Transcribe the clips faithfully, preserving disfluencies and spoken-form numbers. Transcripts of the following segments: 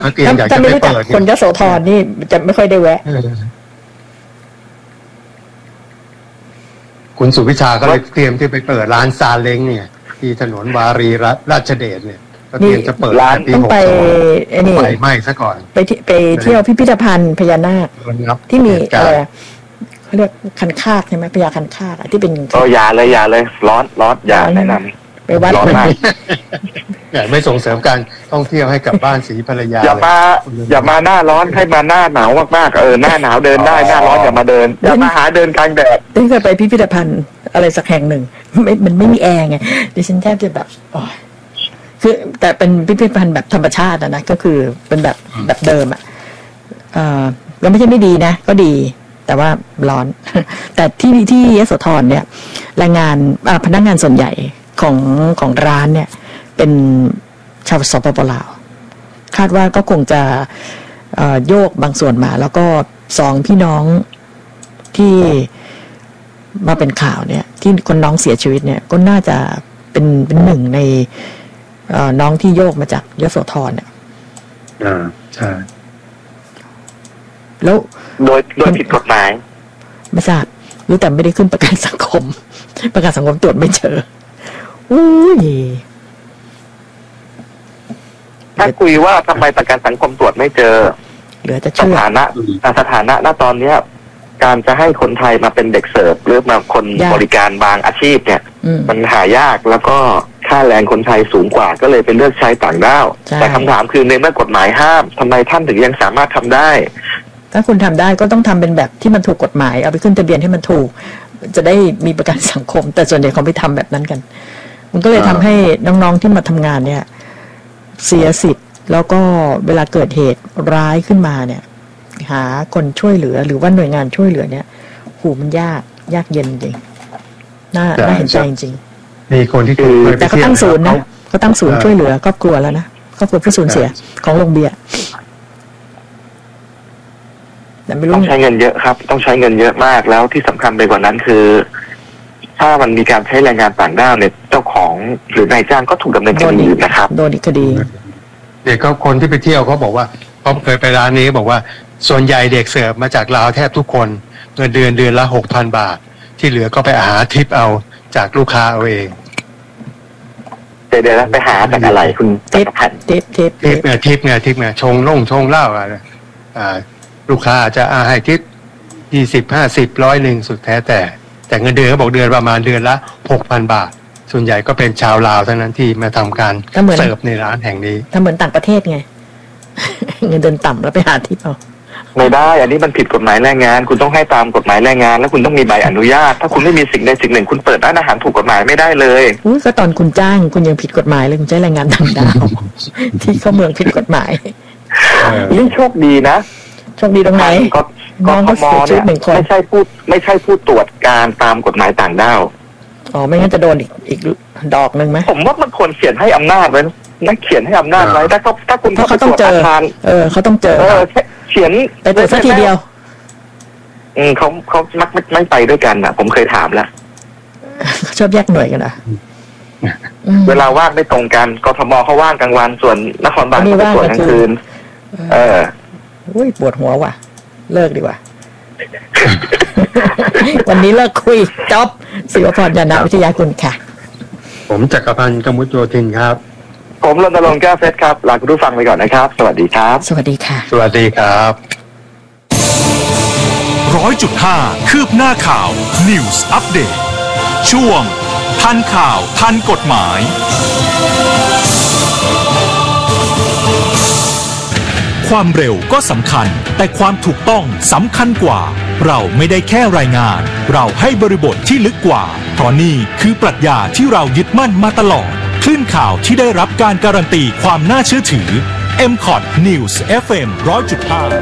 ถ้าไม่รู้จักคนยโสธรนี่จะไม่ค่อยได้แวะคุณสุวิชาก็เลยเตรียมที่ไปเปิดร้านซาเล้งเนี่ยที่ถนนวารีราชเดชเนี่ยก็เตรียมจะเปิดร้านปีหกสองไปไม่ซะก่อนไปไปเที่ยวพิพิธภัณฑ์พญานาคที่มีอะไรเขาเรียกคันคากใช่ไหมพญาคันคากที่เป็นโอ้ยาเลยยาเลยร้อนร้อนยาแนะนำไปวัดร้อนมากไม่ส่งเสริมการท่องเที่ยวให้กับบ้านศรีภรรยาอย่ามาอย่ามาหน้าร้อนให้มาหน้าหนาวมากๆเออหน้าหนาวเดินได้หน้าร้อนอย่ามาเดินอย่ามาหาเดินกลางแดดตั้งแต่ไปพิพิธภัณฑ์อะไรสักแห่งหนึ่งไม่มันไม่มีแอร์ไงดิฉันแทบจะแบบคือแต่เป็นพิพิธภัณฑ์แบบธรรมชาตินะนะก็คือเป็นแบบแบบเดิมอ่ะเออก็ไม่ใช่ไม่ดีนะก็ดีแต่ว่าร้อนแต่ที่ที่ยโสธรเนี่ยแรงงานพนักงานส่วนใหญ่ของของร้านเนี่ยเป็นชาวสปปลาวคาดว่าก็คงจะโยกบางส่วนมาแล้วก็สองพี่น้องที่มาเป็นข่าวเนี่ยที่คนน้องเสียชีวิตเนี่ยก็น่าจะเป็นเป็นหนึ่งในน้องที่โยกมาจากยโสธรเนี่ยอ่าใช่แล้วโดยโดยผิดกฎหมายไม่ทราบรู้แต่ไม่ได้ขึ้นประกันสังคมประกันสังคมตรวจไม่เจออุ้ยถ้าคุยว่าทำไมประกันสังคมตรวจไม่เจอเหลือจะสถานะสถานะณตอนนี้การจะให้คนไทยมาเป็นเด็กเสิร์ฟหรือมาคนบริการบางอาชีพเนี่ยมันหายากแล้วก็ค่าแรงคนไทยสูงกว่าก็เลยเป็นเลือกใช้ต่างด้าวแต่คำถามคือในเมื่อกฎหมายห้ามทำไมท่านถึงยังสามารถทำได้ถ้าคุณทำได้ก็ต้องทำเป็นแบบที่มันถูกกฎหมายเอาไปขึ้นทะเบียนให้มันถูกจะได้มีประกันสังคมแต่ส่วนใหญ่เขาไม่ทำแบบนั้นกันมันก็เลยทำให้น้องๆที่มาทำงานเนี่ยเสียสิทธิ์แล้วก็เวลาเกิดเหตุร้ายขึ้นมาเนี่ยหาคนช่วยเหลือหรือว่าหน่วยงานช่วยเหลือเนี่ยหูมันยากยากเย็นจริงน่าน่าเห็นใจจริงมีคนที่คือแต่เขาตั้งศูนย์นะเขาตั้งศูนย์ช่วยเหลือครอบครัวแล้วนะครอบครัวผู้สูญเสียของโรงเบียร์ต้องใช้เงินเยอะครับต้องใช้เงินเยอะมากแล้วที่สำคัญไปกว่านั้นคือถ้ามันมีการใช้แรงงานต่างด้าวเนี่ยเจ้าของหรือนายจ้างก็ถูกดำเนินคดีนะครับโดนอีกคดีเด็กก็คนที่ไปเที่ยวเขาบอกว่าเขาเคยไปร้านนี้บอกว่าส่วนใหญ่เด็กเสิร์ฟมาจากลาวแทบทุกคนเงินเดือนเดือนละหกพันบาทที่เหลือก็ไปหาทิปเอาจากลูกค้าเอาเองเดี๋ยวๆไปหาจากอะไรคุณทิปทิปทิปทิปเนี่ยทิปเนี่ยทิปเนี่ยชงล่งชงเหล้าอะไรอ่าลูกค้าอาจจะให้ทิปยี่สิบห้าสิบร้อยหนึ่งสุดแท้แต่แต่เงินเดือนเขาบอกเดือนประมาณเดือนละหกพันบาทส่วนใหญ่ก็เป็นชาวลาวทั้งนั้นที่มาทำการเสิร์ฟในร้านแห่งนี้ถ้าเหมือนต่างประเทศไง เงินเดือนต่ำแล้วไปหาทิปเอาไม่ได้อันนี้มันผิดกฎหมายแรงงานคุณต้องให้ตามกฎหมายแรงงานแล้วคุณต้องมีใบอนุญาตถ้าคุณไม่มีสิ่งใดสิ่งหนึ่งคุณเปิดร้านอาหารถูกกฎหมายไม่ได้เลยอุ้ยก็ตอนคุณจ้างคุณยังผิดกฎหมายเลยคุณใช้แรงงานต่างด้าวที่เข้าเมืองผิดกฎหมายนี่โชคดีนะโชคดีตรงไหนน้องก็เสียชีวิตหนึ่งคนไม่ใช่พูดไม่ใช่พูดตรวจการตามกฎหมายต่างด้าวอ๋อไม่งั้นจะโดนอีกอีกดอกนึงไหมผมว่ามันควรเขียนให้อำนาจไว้นักเขียนให้อำนาจไว้ถ้าเขาถ้าคุณเขาต้องเจอเออเขาต้องเจอเขียนไปตรวจสักทีเดียวอืมเขาเขามักไม่ไปด้วยกันอ่ะผมเคยถามแล้วชอบแยกหน่วยกันอ่ะเวลาว่างไม่ตรงกันกทมเขาว่างกลางวันส่วนนครบาลเขาตรวจกลางคืนเอออุ้ยปวดหัวว่ะเลิกดีกว่า วันนี้เลิกคุยจบศิวพร ยานะวิทยาคุณค่ะผมจักรพันธ์กมุจโยธินครับผมรณรงค์แก้วเพชรครับลาคุณผู้ฟังไปก่อนนะครับสวัสดีครับสวัสดีค่ะสวัสดีครับร้อยจุดห้าคืบหน้าข่าว News Update ช่วงทันข่าวทันกฎหมายความเร็วก็สำคัญแต่ความถูกต้องสำคัญกว่าเราไม่ได้แค่รายงานเราให้บริบทที่ลึกกว่าเพราะนี่คือปรัชญาที่เรายึดมั่นมาตลอดคลื่นข่าวที่ได้รับการการันตีความน่าเชื่อถือ เอ็ม คอท News เอฟ เอ็ม ร้อยจุดห้า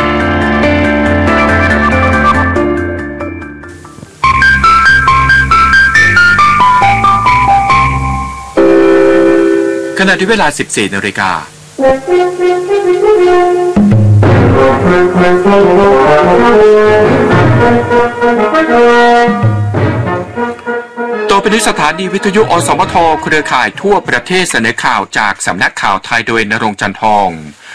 ขณะที่เวลา สิบสี่นาฬิกาต่อไปนี้สถานีวิทยุอสมทเครือข่ายทั่วประเทศเสนอข่าวจากสำนักข่าวไทยโดยณรงค์ จันทอง